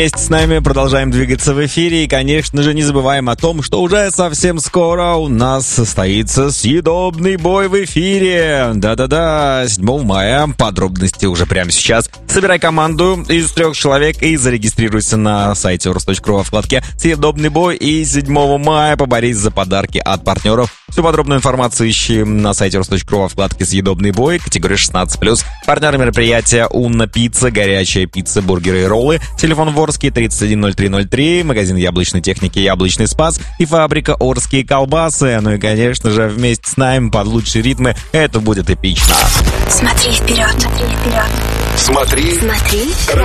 Вместе с нами продолжаем двигаться в эфире и, конечно же, не забываем о том, что уже совсем скоро у нас состоится съедобный бой в эфире. Да-да-да, 7 мая. Подробности уже прямо сейчас. Собирай команду из 3 человек и зарегистрируйся на сайте Orus.ru во вкладке «Съедобный бой». И 7 мая поборись за подарки от партнеров. Всю подробную информацию ищи на сайте Orus.ru во вкладке «Съедобный бой», категория 16+. Партнеры мероприятия «Унна Пицца», горячая пицца, бургеры и роллы. Телефон Ворский 310303, магазин яблочной техники «Яблочный спас» и фабрика «Орские колбасы». Ну и, конечно же, вместе с нами под лучшие ритмы это будет эпично. Смотри вперед, смотри вперед. Смотри.